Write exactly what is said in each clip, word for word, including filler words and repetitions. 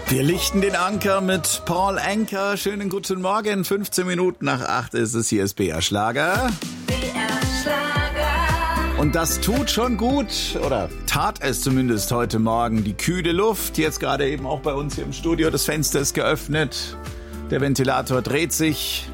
Wir lichten den Anker mit Paul Anka. Schönen guten Morgen. fünfzehn Minuten nach acht ist es. Hier ist B R Schlager. B R Schlager. Und das tut schon gut, oder tat es zumindest heute Morgen. Die kühle Luft, jetzt gerade eben auch bei uns hier im Studio. Das Fenster ist geöffnet. Der Ventilator dreht sich.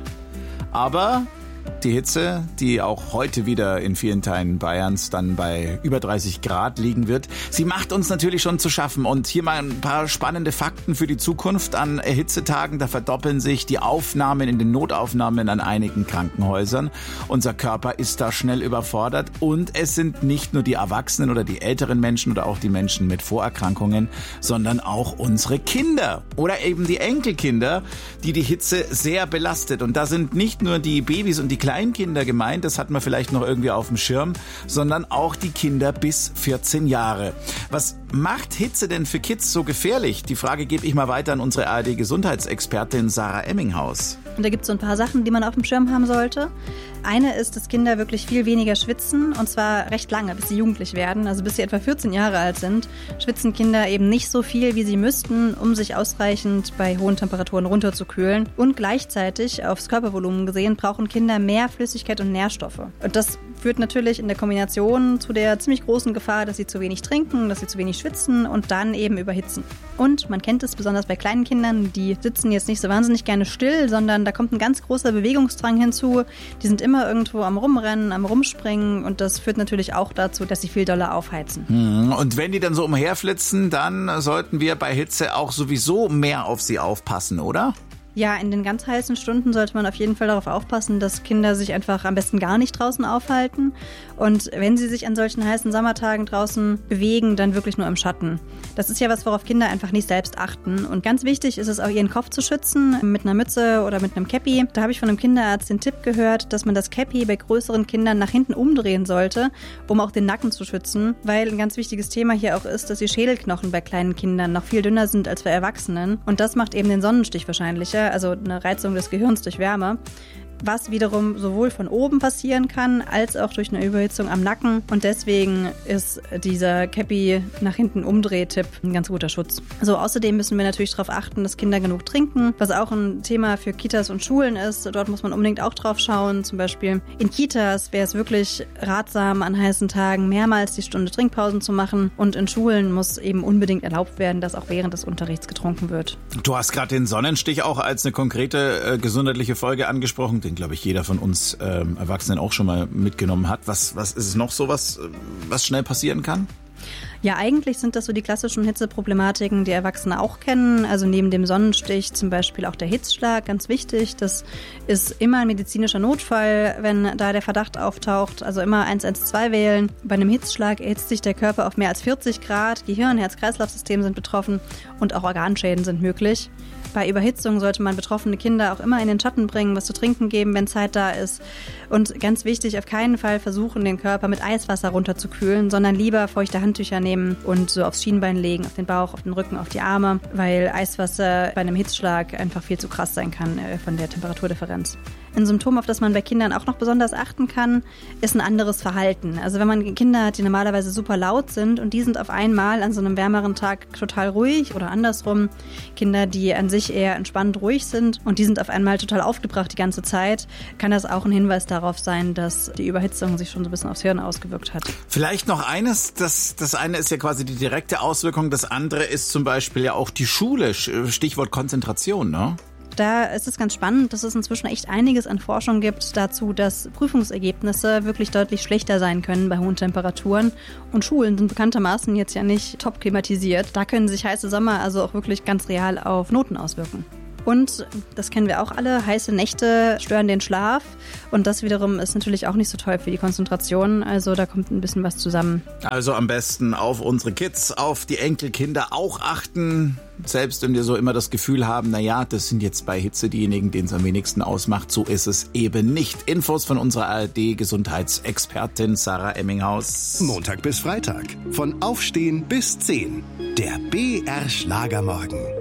Aber die Hitze, die auch heute wieder in vielen Teilen Bayerns dann bei über dreißig Grad liegen wird, sie macht uns natürlich schon zu schaffen. Und hier mal ein paar spannende Fakten für die Zukunft. An Hitzetagen, da verdoppeln sich die Aufnahmen in den Notaufnahmen an einigen Krankenhäusern. Unser Körper ist da schnell überfordert. Und es sind nicht nur die Erwachsenen oder die älteren Menschen oder auch die Menschen mit Vorerkrankungen, sondern auch unsere Kinder oder eben die Enkelkinder, die die Hitze sehr belastet. Und da sind nicht nur die Babys und die Kleinkinder gemeint, das hat man vielleicht noch irgendwie auf dem Schirm, sondern auch die Kinder bis vierzehn Jahre. Was macht Hitze denn für Kids so gefährlich? Die Frage gebe ich mal weiter an unsere A R D-Gesundheitsexpertin Sarah Emminghaus. Und da gibt es so ein paar Sachen, die man auf dem Schirm haben sollte. Eine ist, dass Kinder wirklich viel weniger schwitzen, und zwar recht lange, bis sie jugendlich werden. Also bis sie etwa vierzehn Jahre alt sind, schwitzen Kinder eben nicht so viel, wie sie müssten, um sich ausreichend bei hohen Temperaturen runterzukühlen. Und gleichzeitig, aufs Körpervolumen gesehen, brauchen Kinder mehr Flüssigkeit und Nährstoffe. Und das führt natürlich in der Kombination zu der ziemlich großen Gefahr, dass sie zu wenig trinken, dass sie zu wenig schwitzen und dann eben überhitzen. Und man kennt es besonders bei kleinen Kindern, die sitzen jetzt nicht so wahnsinnig gerne still, sondern da kommt ein ganz großer Bewegungsdrang hinzu. Die sind immer irgendwo am Rumrennen, am Rumspringen, und das führt natürlich auch dazu, dass sie viel doller aufheizen. Und wenn die dann so umherflitzen, dann sollten wir bei Hitze auch sowieso mehr auf sie aufpassen, oder? Ja, in den ganz heißen Stunden sollte man auf jeden Fall darauf aufpassen, dass Kinder sich einfach am besten gar nicht draußen aufhalten. Und wenn sie sich an solchen heißen Sommertagen draußen bewegen, dann wirklich nur im Schatten. Das ist ja was, worauf Kinder einfach nicht selbst achten. Und ganz wichtig ist es auch, ihren Kopf zu schützen mit einer Mütze oder mit einem Käppi. Da habe ich von einem Kinderarzt den Tipp gehört, dass man das Käppi bei größeren Kindern nach hinten umdrehen sollte, um auch den Nacken zu schützen. Weil ein ganz wichtiges Thema hier auch ist, dass die Schädelknochen bei kleinen Kindern noch viel dünner sind als bei Erwachsenen. Und das macht eben den Sonnenstich wahrscheinlicher. Also eine Reizung des Gehirns durch Wärme, was wiederum sowohl von oben passieren kann, als auch durch eine Überhitzung am Nacken. Und deswegen ist dieser Käppi nach hinten Umdreh-Tipp ein ganz guter Schutz. So, außerdem müssen wir natürlich darauf achten, dass Kinder genug trinken, was auch ein Thema für Kitas und Schulen ist. Dort muss man unbedingt auch drauf schauen. Zum Beispiel in Kitas wäre es wirklich ratsam, an heißen Tagen mehrmals die Stunde Trinkpausen zu machen. Und in Schulen muss eben unbedingt erlaubt werden, dass auch während des Unterrichts getrunken wird. Du hast gerade den Sonnenstich auch als eine konkrete äh, gesundheitliche Folge angesprochen, den, glaube ich, jeder von uns ähm, Erwachsenen auch schon mal mitgenommen hat. Was, was ist es noch so, was, was schnell passieren kann? Ja, eigentlich sind das so die klassischen Hitzeproblematiken, die Erwachsene auch kennen. Also neben dem Sonnenstich zum Beispiel auch der Hitzschlag, ganz wichtig. Das ist immer ein medizinischer Notfall, wenn da der Verdacht auftaucht. Also immer eins eins zwei wählen. Bei einem Hitzschlag erhitzt sich der Körper auf mehr als vierzig Grad. Gehirn, Herz-Kreislauf-System sind betroffen und auch Organschäden sind möglich. Bei Überhitzung sollte man betroffene Kinder auch immer in den Schatten bringen, was zu trinken geben, wenn Zeit da ist. Und ganz wichtig, auf keinen Fall versuchen, den Körper mit Eiswasser runterzukühlen, sondern lieber feuchte Handtücher nehmen und so aufs Schienbein legen, auf den Bauch, auf den Rücken, auf die Arme, weil Eiswasser bei einem Hitzschlag einfach viel zu krass sein kann äh, von der Temperaturdifferenz. Ein Symptom, auf das man bei Kindern auch noch besonders achten kann, ist ein anderes Verhalten. Also wenn man Kinder hat, die normalerweise super laut sind und die sind auf einmal an so einem wärmeren Tag total ruhig, oder andersrum, Kinder, die an sich eher entspannt ruhig sind und die sind auf einmal total aufgebracht die ganze Zeit, kann das auch ein Hinweis darauf sein, dass die Überhitzung sich schon so ein bisschen aufs Hirn ausgewirkt hat. Vielleicht noch eines, das, das eine ist ja quasi die direkte Auswirkung, das andere ist zum Beispiel ja auch die Schule, Stichwort Konzentration, ne? Da ist es ganz spannend, dass es inzwischen echt einiges an Forschung gibt dazu, dass Prüfungsergebnisse wirklich deutlich schlechter sein können bei hohen Temperaturen. Und Schulen sind bekanntermaßen jetzt ja nicht top klimatisiert. Da können sich heiße Sommer also auch wirklich ganz real auf Noten auswirken. Und, das kennen wir auch alle, heiße Nächte stören den Schlaf. Und das wiederum ist natürlich auch nicht so toll für die Konzentration. Also da kommt ein bisschen was zusammen. Also am besten auf unsere Kids, auf die Enkelkinder auch achten. Selbst wenn wir so immer das Gefühl haben, naja, das sind jetzt bei Hitze diejenigen, denen es am wenigsten ausmacht. So ist es eben nicht. Infos von unserer A R D-Gesundheitsexpertin Sarah Emminghaus. Montag bis Freitag von Aufstehen bis zehn. Der B R Schlagermorgen.